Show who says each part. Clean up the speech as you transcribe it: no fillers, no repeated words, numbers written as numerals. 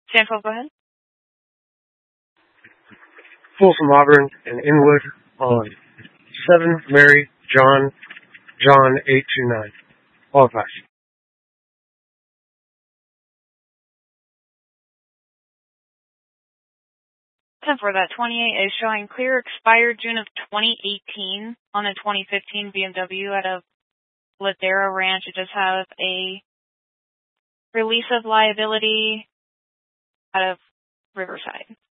Speaker 1: Sanford, go ahead.
Speaker 2: Folsom Auburn and Inwood on 7 Mary John 829. All pass.
Speaker 1: 10-4, that 28 is showing clear, expired June of 2018 on a 2015 BMW out of Ladera Ranch. It does have a release of liability out of Riverside.